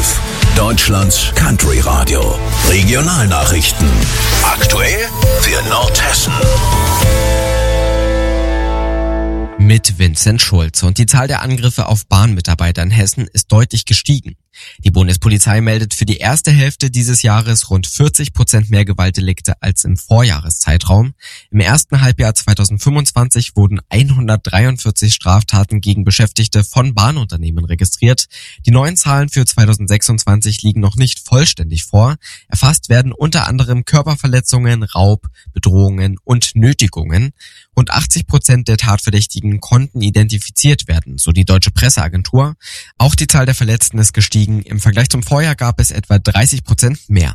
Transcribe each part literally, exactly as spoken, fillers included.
Wolf, Deutschlands Country Radio. Regionalnachrichten. Aktuell für Nordhessen. Mit Vincent Schulze. Und die Zahl der Angriffe auf Bahnmitarbeiter in Hessen ist deutlich gestiegen. Die Bundespolizei meldet für die erste Hälfte dieses Jahres rund vierzig Prozent mehr Gewaltdelikte als im Vorjahreszeitraum. Im ersten Halbjahr zweitausendfünfundzwanzig wurden hundertdreiundvierzig Straftaten gegen Beschäftigte von Bahnunternehmen registriert. Die neuen Zahlen für zweitausendsechsundzwanzig liegen noch nicht vollständig vor. Erfasst werden unter anderem Körperverletzungen, Raub, Bedrohungen und Nötigungen. Rund achtzig Prozent der Tatverdächtigen konnten identifiziert werden, so die Deutsche Presseagentur. Auch die Zahl der Verletzten ist gestiegen. Im Vergleich zum Vorjahr gab es etwa dreißig Prozent mehr.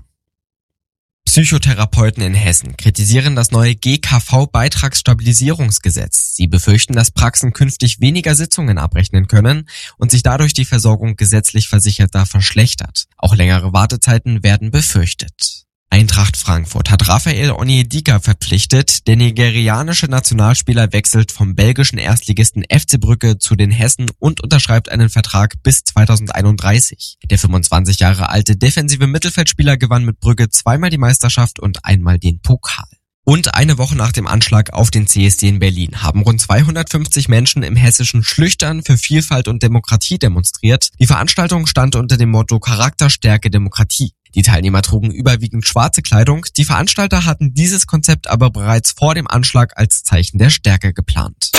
Psychotherapeuten in Hessen kritisieren das neue G K V-Beitragsstabilisierungsgesetz. Sie befürchten, dass Praxen künftig weniger Sitzungen abrechnen können und sich dadurch die Versorgung gesetzlich Versicherter verschlechtert. Auch längere Wartezeiten werden befürchtet. Eintracht Frankfurt hat Raphael Onyedika verpflichtet. Der nigerianische Nationalspieler wechselt vom belgischen Erstligisten F C Brügge zu den Hessen und unterschreibt einen Vertrag bis zweitausendeinunddreißig. Der fünfundzwanzig Jahre alte defensive Mittelfeldspieler gewann mit Brügge zweimal die Meisterschaft und einmal den Pokal. Und eine Woche nach dem Anschlag auf den C S D in Berlin haben rund zweihundertfünfzig Menschen im hessischen Schlüchtern für Vielfalt und Demokratie demonstriert. Die Veranstaltung stand unter dem Motto Charakter, Stärke, Demokratie. Die Teilnehmer trugen überwiegend schwarze Kleidung. Die Veranstalter hatten dieses Konzept aber bereits vor dem Anschlag als Zeichen der Stärke geplant.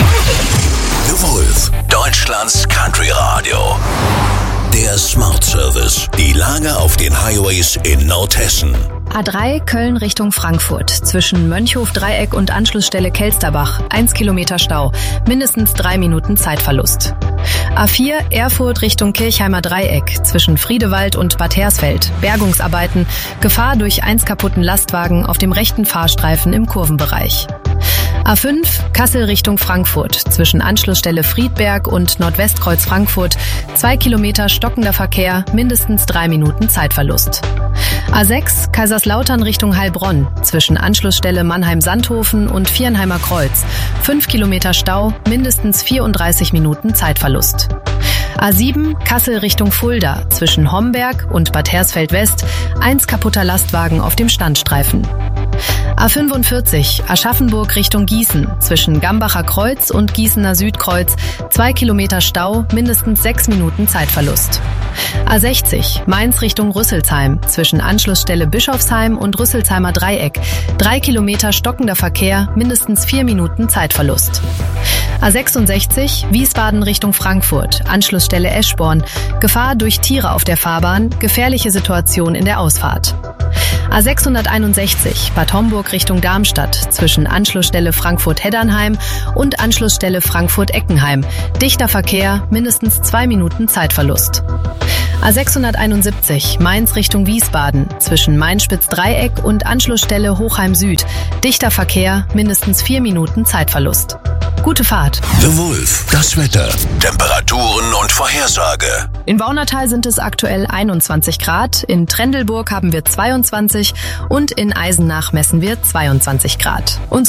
The Wolf, Deutschlands Country Radio. Der Smart Service. Die Lage auf den Highways in Nordhessen. A drei Köln Richtung Frankfurt. Zwischen Mönchhof-Dreieck und Anschlussstelle Kelsterbach. eins Kilometer Stau. Mindestens drei Minuten Zeitverlust. A vier Erfurt Richtung Kirchheimer Dreieck. Zwischen Friedewald und Bad Hersfeld. Bergungsarbeiten. Gefahr durch eins kaputten Lastwagen auf dem rechten Fahrstreifen im Kurvenbereich. A fünf Kassel Richtung Frankfurt. Zwischen Anschlussstelle Friedberg und Nordwestkreuz Frankfurt. Zwei Kilometer stockender Verkehr. Mindestens drei Minuten Zeitverlust. A sechs Kaiserslautern Richtung Heilbronn. Zwischen Anschlussstelle Mannheim-Sandhofen und Viernheimer Kreuz. Fünf Kilometer Stau. Mindestens vierunddreißig Minuten Zeitverlust. A sieben Kassel Richtung Fulda. Zwischen Homberg und Bad Hersfeld West. Eins kaputter Lastwagen auf dem Standstreifen. A fünfundvierzig Aschaffenburg Richtung Gießen. Zwischen Gambacher Kreuz und Gießener Südkreuz. Zwei Kilometer Stau, mindestens sechs Minuten Zeitverlust. A sechzig Mainz Richtung Rüsselsheim. Zwischen Anschlussstelle Bischofsheim und Rüsselsheimer Dreieck. Drei Kilometer stockender Verkehr, mindestens vier Minuten Zeitverlust. A sechsundsechzig Wiesbaden Richtung Frankfurt. Anschlussstelle Eschborn. Gefahr durch Tiere auf der Fahrbahn. Gefährliche Situation in der Ausfahrt. A sechshunderteinundsechzig Bad Homburg Richtung Darmstadt. Zwischen Anschlussstelle Frankfurt-Heddernheim und Anschlussstelle Frankfurt-Eckenheim. Dichter Verkehr, mindestens zwei Minuten Zeitverlust. A sechshunderteinundsiebzig Mainz Richtung Wiesbaden. Zwischen Mainspitz-Dreieck und Anschlussstelle Hochheim Süd. Dichter Verkehr, mindestens vier Minuten Zeitverlust. Gute Fahrt. The Wolf, das Wetter, Temperaturen und Vorhersage. In Baunatal sind es aktuell einundzwanzig Grad, in Trendelburg haben wir zweiundzwanzig und in Eisenach messen wir zweiundzwanzig Grad. Und